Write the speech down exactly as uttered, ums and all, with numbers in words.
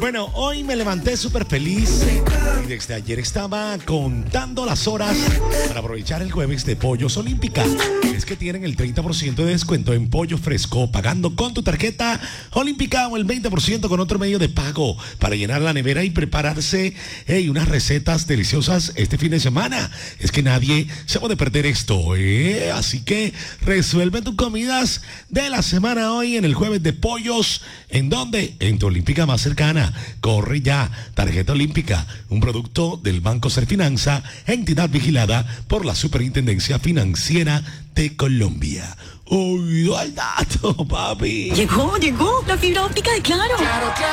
Bueno, hoy me levanté súper feliz y desde ayer estaba contando las horas para aprovechar el jueves de Pollos Olímpica. Es que tienen el treinta por ciento de descuento en pollo fresco pagando con tu tarjeta Olímpica o el veinte por ciento con otro medio de pago para llenar la nevera y prepararse hey, unas recetas deliciosas este fin de semana. Es que nadie se puede perder esto, ¿eh? Así que resuelve tus comidas de la semana hoy en el jueves de Pollos. ¿En dónde? En tu Olímpica más cercana. Corre ya. Tarjeta Olímpica, un producto del Banco Serfinanza, entidad vigilada por la Superintendencia Financiera de Colombia. Oído al dato, papi. Llegó, llegó la fibra óptica de Claro. Claro, claro.